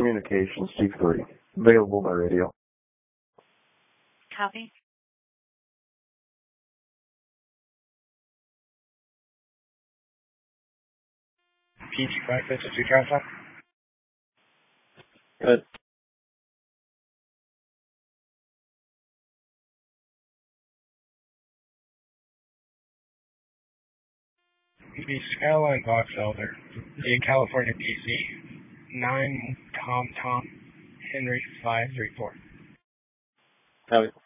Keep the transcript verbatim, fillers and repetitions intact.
Communications T three. Available by radio. Copy. P G five fifty-two Traffic. Good. The Skyline Box Elder in California, D C. nine Tom Tom Henry five three four. Copy.